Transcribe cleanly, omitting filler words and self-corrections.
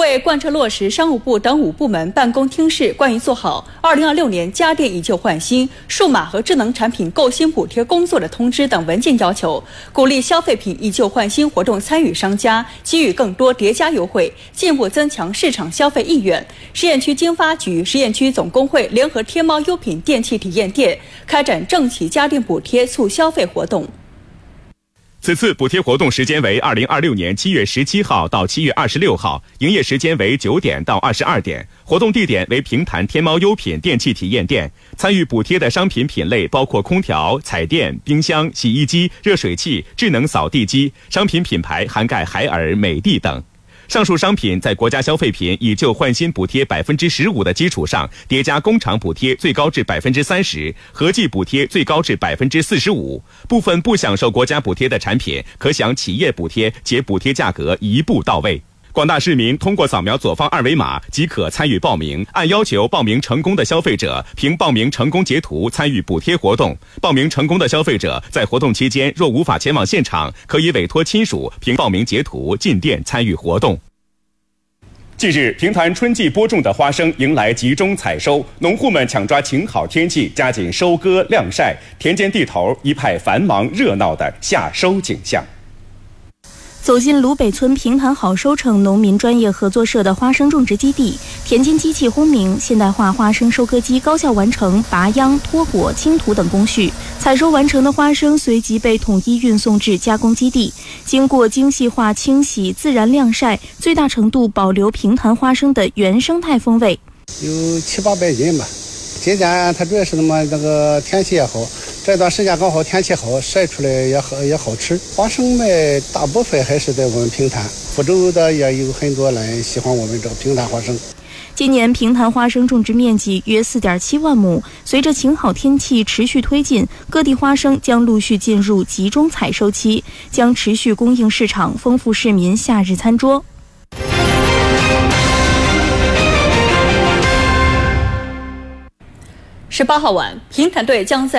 为贯彻落实商务部等5部门办公厅室关于做好2026年家电以旧换新、数码和智能产品购新补贴工作的通知等文件要求，鼓励消费品以旧换新活动参与商家给予更多叠加优惠，进一步增强市场消费意愿。实验区经发局、实验区总工会联合天猫优品电器体验店开展政企家电补贴促消费活动。 此次补贴活动时间为2026年7月17号到7月26号，营业时间为9点到22点，活动地点为平潭天猫优品电器体验店。参与补贴的商品品类包括空调、彩电、冰箱、洗衣机、热水器、智能扫地机，商品品牌涵盖海尔、美的等。上述商品在国家消费品以旧换新补贴15%的基础上，叠加工厂补贴最高至30%，合计补贴最高至45%。部分不享受国家补贴的产品，可享企业补贴，且补贴价格一步到位。广大市民通过扫描左方二维码即可参与报名，按要求报名成功的消费者凭报名成功截图参与补贴活动。报名成功的消费者在活动期间若无法前往现场，可以委托亲属凭报名截图进店参与活动。近日，平潭春季播种的花生迎来集中采收，农户们抢抓晴好天气，加紧收割晾晒，田间地头一派繁忙热闹的夏收景象。 走进鲁北村平潭好收成农民专业合作社的花生种植基地，田间机器轰鸣，现代化花生收割机高效完成拔秧、脱果、清土等工序。采收完成的花生随即被统一运送至加工基地，经过精细化清洗、自然晾晒，最大程度保留平潭花生的原生态风味。 有700-800斤吧。今年它主要是那个天气也好，这段时间刚好天气好，晒出来也好吃。花生卖大部分还是在我们平潭，福州的也有很多人喜欢我们这个平潭花生。 今年平潭花生种植面积约4.7万亩，随着晴好天气持续推进，各地花生将陆续进入集中采收期，将持续供应市场，丰富市民夏日餐桌。 18号晚，平潭队将在